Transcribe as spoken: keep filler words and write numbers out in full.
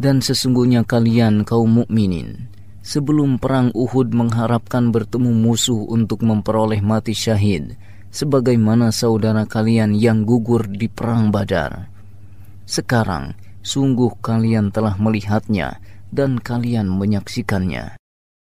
Dan sesungguhnya kalian kaum mukminin sebelum perang Uhud mengharapkan bertemu musuh untuk memperoleh mati syahid, sebagaimana saudara kalian yang gugur di perang Badar. Sekarang sungguh kalian telah melihatnya dan kalian menyaksikannya.